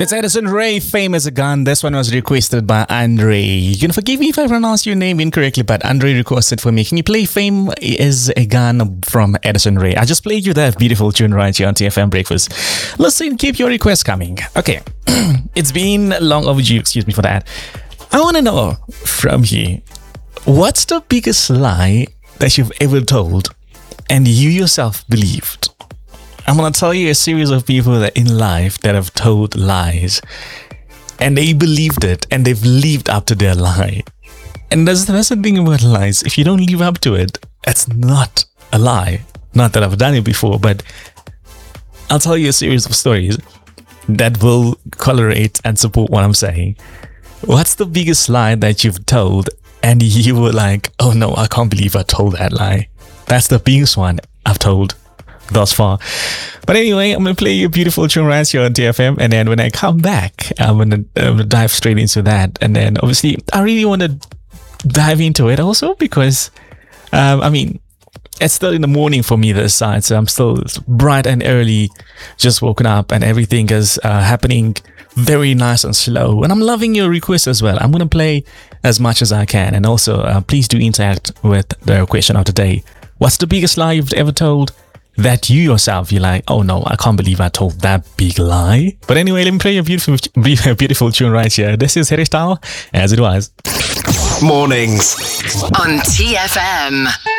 It's Edison Ray, Fame as a Gun. This one was requested by Andre. You can forgive me if I pronounce your name incorrectly, but Andre requested for me. Can you play Fame as a Gun from Edison Ray? I just played you that beautiful tune right here on TFM Breakfast. Listen, keep your requests coming. Okay, it's been long overdue, excuse me for that. I want to know from you, what's the biggest lie that you've ever told and you yourself believed? I'm going to tell you a series of people that in life that have told lies and they believed it and they've lived up to their lie. And that's the thing about lies. If you don't live up to it, it's not a lie. Not that I've done it before, but I'll tell you a series of stories that will correlate and support what I'm saying. What's the biggest lie that you've told and you were like, oh no, I can't believe I told that lie? That's the biggest one I've told thus far. But anyway, I'm going to play you a beautiful tune right here on TFM. And then when I come back, I'm going to dive straight into that. And then obviously, I really want to dive into it also because, it's still in the morning for me this side. So I'm still bright and early, just woken up and everything is happening very nice and slow. And I'm loving your requests as well. I'm going to play as much as I can. And also, please do interact with the question of the day. What's the biggest lie you've ever told that you yourself, you're like, oh no, I can't believe I told that big lie? But anyway, let me play a beautiful tune right here. This is Harry Style, As It Was. Mornings on TFM.